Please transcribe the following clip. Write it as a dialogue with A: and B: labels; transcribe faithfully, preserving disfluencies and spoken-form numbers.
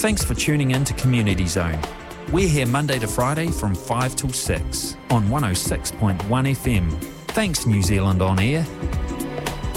A: Thanks for tuning in to Community Zone. We're here Monday to Friday from five till six on one oh six point one F M. Thanks, New Zealand On Air.